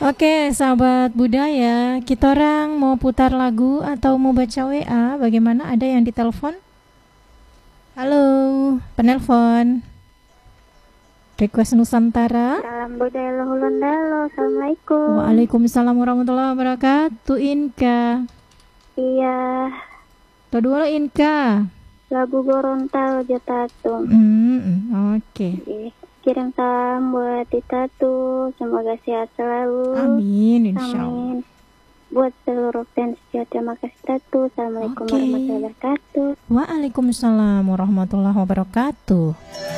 Oke, sahabat budaya, kita orang mau putar lagu atau mau baca WA? Bagaimana? Ada yang ditelepon? Halo, penelpon. Request Nusantara. Salam budaya Lohulundalo. Assalamualaikum. Waalaikumsalam warahmatullahi wabarakatuh. Inka. Iya. Tuh dulu Inka. Lagu Gorontalo Jatatum. Oke. Kirim salam buat Tatu. Semoga sehat selalu. Amin, insyaallah. Amin. Buat seluruh fans ya, terima kasih Tatu. Assalamualaikum warahmatullahi wabarakatuh. Waalaikumsalam warahmatullahi wabarakatuh.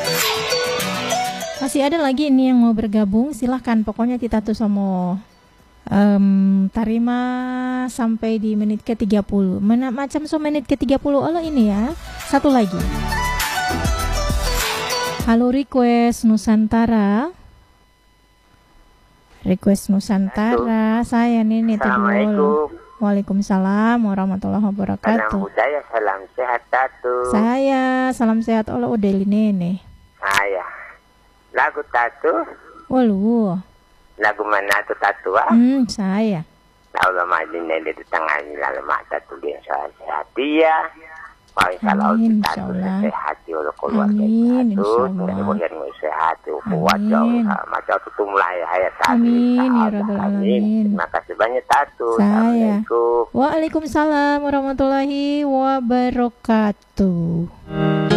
Masih ada lagi ini yang mau bergabung, silahkan. Pokoknya kita tuh sama tarima sampai di menit ke-30. Macam menit ke-30 Allah ini ya. Satu lagi. Halo request Nusantara. Request Nusantara. Saya Nini Assalamualaikum. Waalaikumsalam warahmatullahi wabarakatuh. Salam budaya, salam sehat Tatu. Saya salam sehat Allah Udeli Nene. Saya. Lagu Tatu. Walu. Lagu mana tu Tatu ah? Saya. Allah majin di tengah ni lalu mata tu dia sehat dia. Mau insyaallah Tatu sehat dia keluarga Tatu. Mudah-mudahan sehat kuat jauh. Macam tu mulai hayat tadi. Amin ya rabbal alamin. Terima kasih banyak Tatu. Saya. Waalaikumsalam warahmatullahi wabarakatuh.